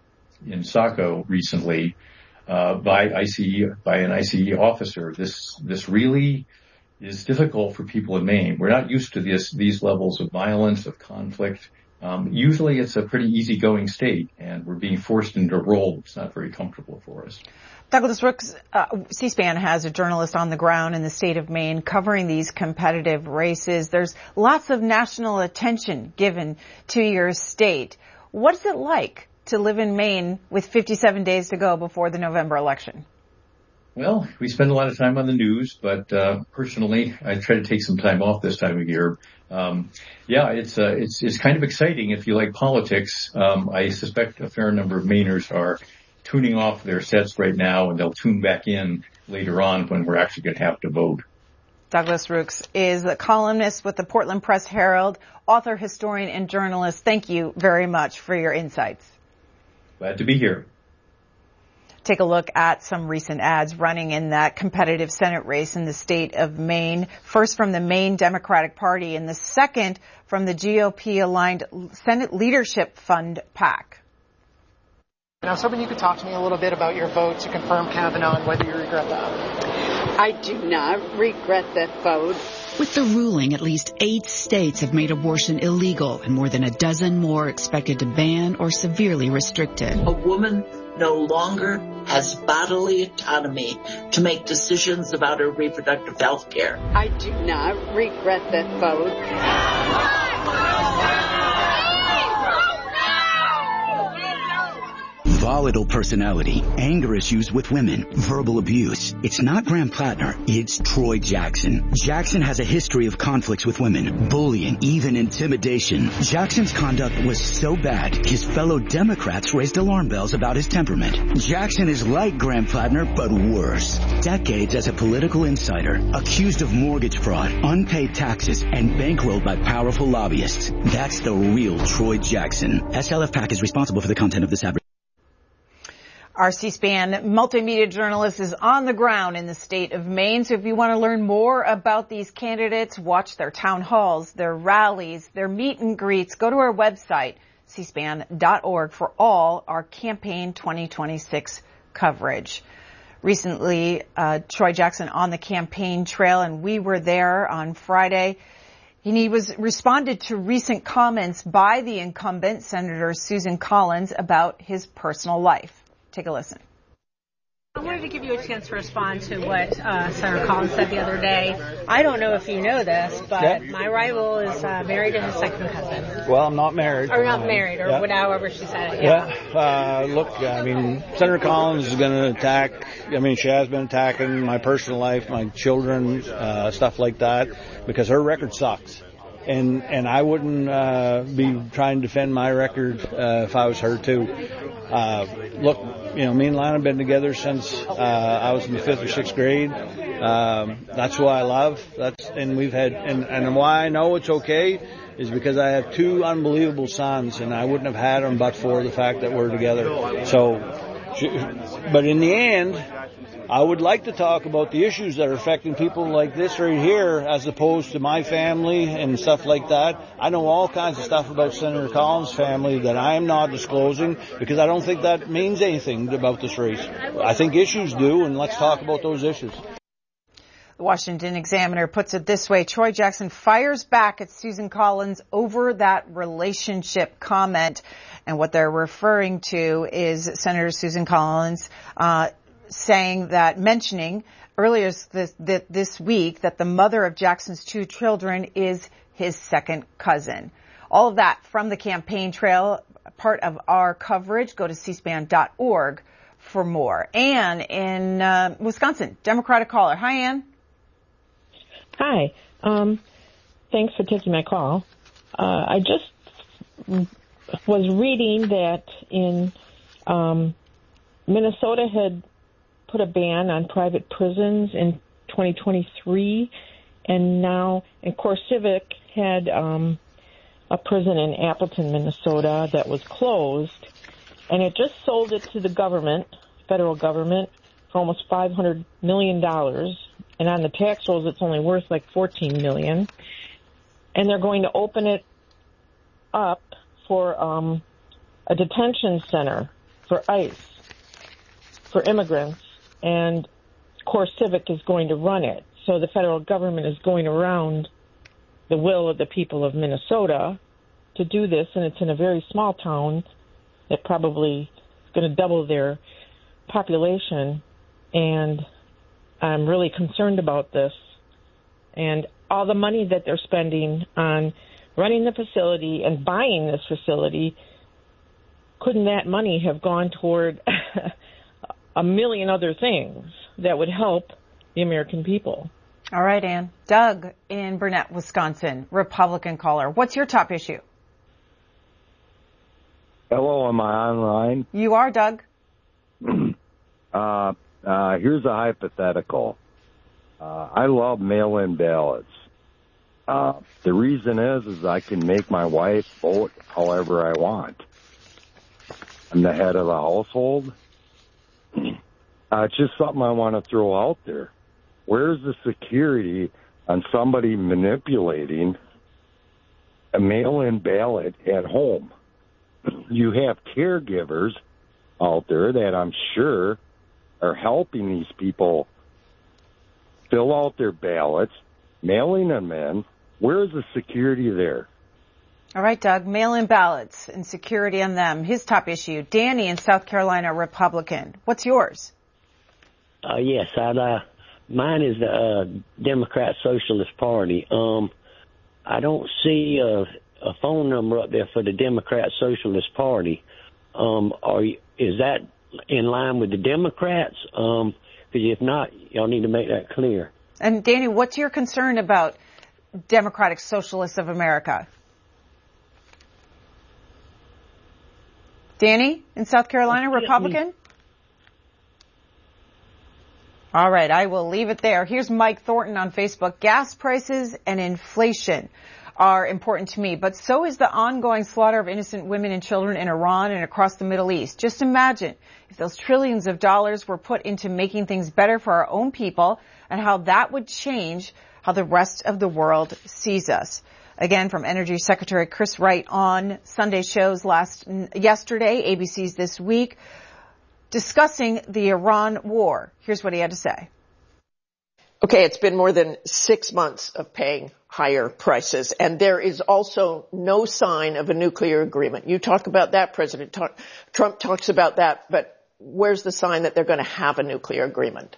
in Saco recently uh, by I C E by an I C E officer. This this really is difficult for people in Maine. We're not used to this these levels of violence, of conflict. Um, usually it's a pretty easygoing state, and we're being forced into a role that's not very comfortable for us. Douglas Rooks, uh, C-SPAN has a journalist on the ground in the state of Maine covering these competitive races. There's lots of national attention given to your state. What's it like to live in Maine with fifty-seven days to go before the November election? Well, we spend a lot of time on the news, but uh, personally, I try to take some time off this time of year. Um, yeah, it's uh, it's it's kind of exciting if you like politics. Um, I suspect a fair number of Mainers are tuning off their sets right now, and they'll tune back in later on when we're actually going to have to vote. Douglas Rooks is a columnist with the Portland Press Herald, author, historian, and journalist. Thank you very much for your insights. Glad to be here. Take a look at some recent ads running in that competitive Senate race in the state of Maine. First from the Maine Democratic Party, and the second from the G O P-aligned Senate Leadership Fund PAC. And I was hoping you could talk to me a little bit about your vote to confirm Kavanaugh and whether you regret that. I do not regret that vote. With the ruling, at least eight states have made abortion illegal, and more than a dozen more expected to ban or severely restrict it. A woman no longer has bodily autonomy to make decisions about her reproductive health care. I do not regret that vote. Volatile personality, anger issues with women, verbal abuse. It's not Graham Plattner, it's Troy Jackson. Jackson has a history of conflicts with women, bullying, even intimidation. Jackson's conduct was so bad, his fellow Democrats raised alarm bells about his temperament. Jackson is like Graham Plattner, but worse. Decades as a political insider, accused of mortgage fraud, unpaid taxes, and bankrolled by powerful lobbyists. That's the real Troy Jackson. S L F PAC is responsible for the content of this advertisement. Our C-SPAN multimedia journalist is on the ground in the state of Maine. So if you want to learn more about these candidates, watch their town halls, their rallies, their meet and greets, go to our website, c span dot org, for all our campaign twenty twenty-six coverage. Recently, uh, Troy Jackson on the campaign trail, and we were there on Friday. And he was responded to recent comments by the incumbent, Senator Susan Collins, about his personal life. Take a listen. I wanted to give you a chance to respond to what uh, Senator Collins said the other day. I don't know if you know this, but yeah. My rival is uh, married to his second cousin. Well, I'm not married. Or not married, or yeah. whatever, however she said it. Yeah. Well, uh, look, I mean, Senator Collins is going to attack, I mean, she has been attacking my personal life, my children, uh, stuff like that, because her record sucks. and and I wouldn't uh, be trying to defend my record uh, if I was her too. Uh, look, you know, me and Lana have been together since uh, I was in the fifth or sixth grade. Um, that's who I love. That's and we've had and and why I know it's okay is because I have two unbelievable sons, and I wouldn't have had them but for the fact that we're together. So, but in the end, I would like to talk about the issues that are affecting people like this right here as opposed to my family and stuff like that. I know all kinds of stuff about Senator Collins' family that I am not disclosing because I don't think that means anything about this race. I think issues do, and let's talk about those issues. The Washington Examiner puts it this way. Troy Jackson fires back at Susan Collins over that relationship comment. And what they're referring to is Senator Susan Collins uh, saying that, mentioning earlier this, this week that the mother of Jackson's two children is his second cousin. All of that from the campaign trail, part of our coverage. Go to c span dot org for more. Ann in uh, Wisconsin, Democratic caller. Hi, Ann. Hi. Um, thanks for taking my call. Uh, I just was reading that in um, Minnesota had put a ban on private prisons in twenty twenty-three, and now, and CoreCivic had um, a prison in Appleton, Minnesota that was closed, and it just sold it to the government, federal government, for almost five hundred million dollars. And on the tax rolls, it's only worth like fourteen million dollars. And they're going to open it up for um, a detention center for ICE, for immigrants. And CoreCivic is going to run it. So the federal government is going around the will of the people of Minnesota to do this. And it's in a very small town that probably is going to double their population. And I'm really concerned about this. And all the money that they're spending on running the facility and buying this facility, couldn't that money have gone toward a million other things that would help the American people? All right, Ann. Doug in Burnett, Wisconsin, Republican caller. What's your top issue? Hello, am I online? You are, Doug. uh, uh, here's a hypothetical. Uh, I love mail-in ballots. Uh, the reason is, is I can make my wife vote however I want. I'm the head of the household. Uh, it's just something I want to throw out there. Where's the security on somebody manipulating a mail-in ballot at home? You have caregivers out there that I'm sure are helping these people fill out their ballots, mailing them in. Where's the security there? All right, Doug, mail-in ballots and security on them. His top issue. Danny in South Carolina, Republican. What's yours? Uh, yes, I'd, uh, mine is the uh, Democrat Socialist Party. Um, I don't see a, a phone number up there for the Democrat Socialist Party. Um, are you, is that in line with the Democrats? Um, because if not, y'all need to make that clear. And Danny, what's your concern about Democratic Socialists of America? Danny in South Carolina, Republican? All right, I will leave it there. Here's Mike Thornton on Facebook. Gas prices and inflation are important to me, but so is the ongoing slaughter of innocent women and children in Iran and across the Middle East. Just imagine if those trillions of dollars were put into making things better for our own people and how that would change how the rest of the world sees us. Again, from Energy Secretary Chris Wright on Sunday shows last yesterday, A B C's This Week, discussing the Iran war. Here's what he had to say. Okay, it's been more than six months of paying higher prices, and there is also no sign of a nuclear agreement. You talk about that, President Trump talks about that, but where's the sign that they're going to have a nuclear agreement?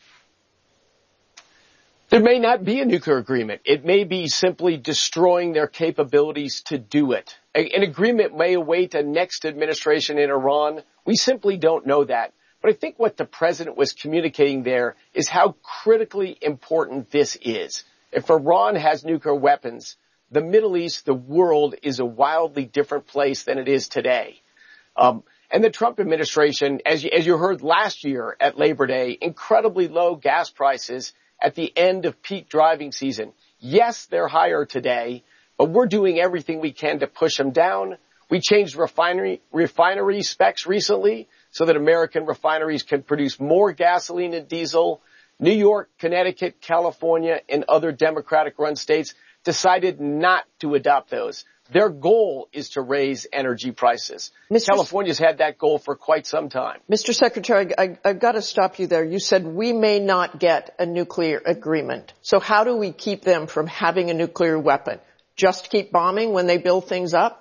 There may not be a nuclear agreement. It may be simply destroying their capabilities to do it. An agreement may await a next administration in Iran. We simply don't know that. But I think what the president was communicating there is how critically important this is. If Iran has nuclear weapons, the Middle East, the world is a wildly different place than it is today. Um, and the Trump administration, as you, as you heard last year at Labor Day, incredibly low gas prices at the end of peak driving season. Yes, they're higher today, but we're doing everything we can to push them down. We changed refinery, refinery specs recently so that American refineries can produce more gasoline and diesel. New York, Connecticut, California, and other Democratic-run states decided not to adopt those. Their goal is to raise energy prices. Mister California's had that goal for quite some time. Mister Secretary, I, I've got to stop you there. You said we may not get a nuclear agreement. So how do we keep them from having a nuclear weapon? Just keep bombing when they build things up?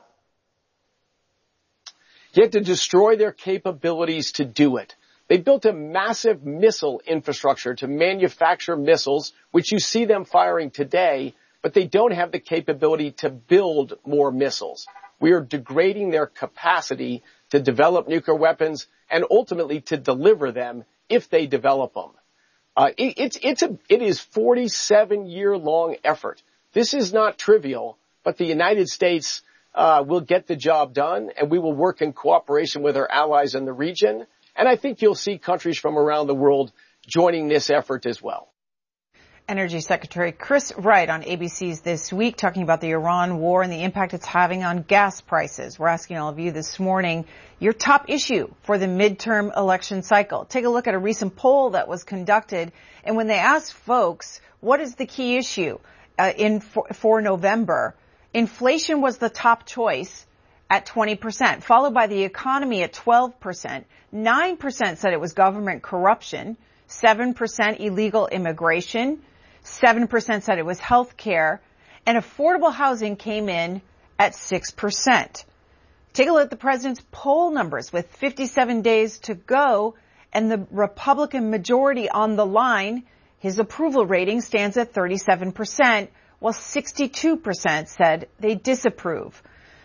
You have to destroy their capabilities to do it. They built a massive missile infrastructure to manufacture missiles, which you see them firing today, but they don't have the capability to build more missiles. We are degrading their capacity to develop nuclear weapons and ultimately to deliver them if they develop them. Uh, it, it's, it's a, it is forty-seven year long effort. This is not trivial, but the United States uh, will get the job done, and we will work in cooperation with our allies in the region. And I think you'll see countries from around the world joining this effort as well. Energy Secretary Chris Wright on A B C's This Week talking about the Iran war and the impact it's having on gas prices. We're asking all of you this morning your top issue for the midterm election cycle. Take a look at a recent poll that was conducted, and when they asked folks what is the key issue uh, in for, for November, inflation was the top choice at twenty percent, followed by the economy at twelve percent. nine percent said it was government corruption, seven percent illegal immigration, seven percent said it was health care, and affordable housing came in at six percent. Take a look at the president's poll numbers with fifty-seven days to go and the Republican majority on the line. His approval rating stands at thirty-seven percent, while sixty-two percent said they disapprove.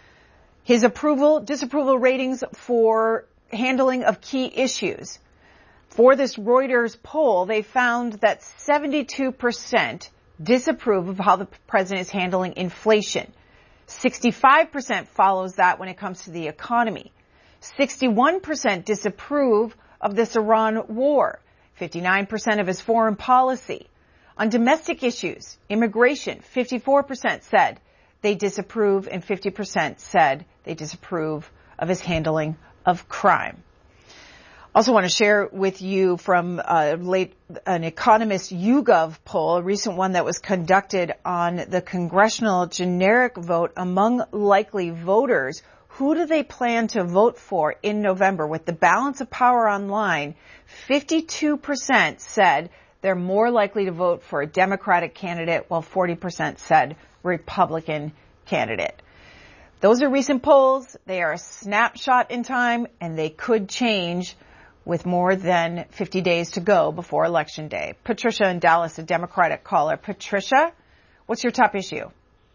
His approval, disapproval ratings for handling of key issues. For this Reuters poll, they found that seventy-two percent disapprove of how the president is handling inflation. sixty-five percent follows that when it comes to the economy. sixty-one percent disapprove of this Iran war. fifty-nine percent of his foreign policy. On domestic issues, immigration, fifty-four percent said they disapprove, and fifty percent said they disapprove of his handling of crime. Also want to share with you from uh, late, an Economist YouGov poll, a recent one that was conducted on the congressional generic vote among likely voters. Who do they plan to vote for in November? With the balance of power online, fifty-two percent said they're more likely to vote for a Democratic candidate, while forty percent said Republican candidate. Those are recent polls. They are a snapshot in time, and they could change with more than fifty days to go before Election Day. Patricia in Dallas, a Democratic caller. Patricia, what's your top issue?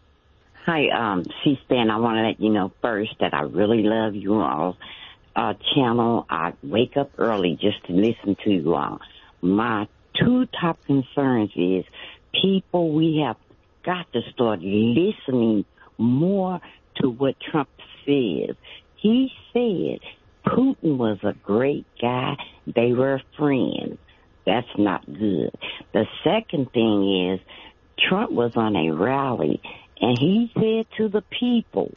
Hi, um, C-SPAN. I want to let you know first that I really love you all uh, channel. I wake up early just to listen to you all. My two top concerns is people, we have got to start listening more to what Trump says. He said Putin was a great guy. They were friends. That's not good. The second thing is Trump was on a rally, and he said to the people,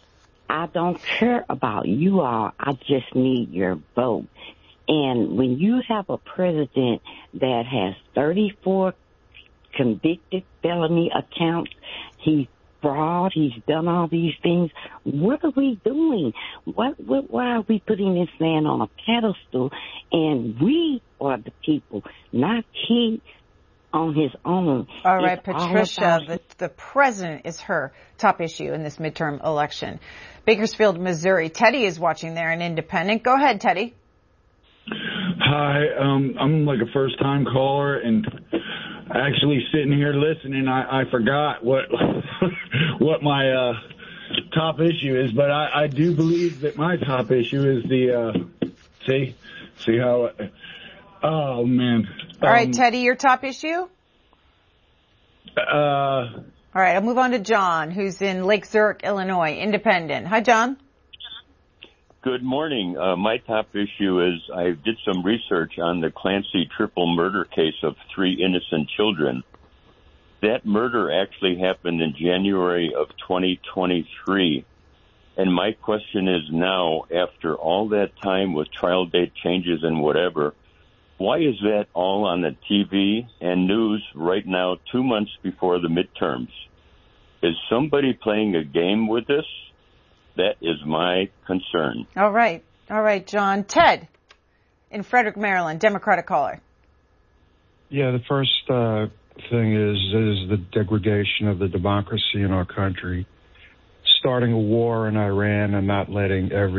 I don't care about you all. I just need your vote. And when you have a president that has thirty-four convicted felony accounts, he's fraud, he's done all these things. What are we doing? What, what, why are we putting this man on a pedestal? And we are the people, not he on his own. All right, it's Patricia, all the, the president is her top issue in this midterm election. Bakersfield, Missouri. Teddy is watching there, an independent. Go ahead, Teddy. Hi, um, I'm like a first-time caller, and actually sitting here listening, I, I forgot what what my uh, top issue is, but I, I do believe that my top issue is the uh, see see how oh man. All right, um, Teddy, your top issue? Uh, All right, I'll move on to John, who's in Lake Zurich, Illinois, independent. Hi, John. Good morning. Uh, my top issue is I did some research on the Clancy triple murder case of three innocent children. That murder actually happened in January of twenty twenty-three. And my question is now, after all that time with trial date changes and whatever, why is that all on the T V and news right now, two months before the midterms? Is somebody playing a game with this? That is my concern. All right. All right, John. Ted in Frederick, Maryland, Democratic caller. Yeah, the first uh, thing is is the degradation of the democracy in our country. Starting a war in Iran and not letting every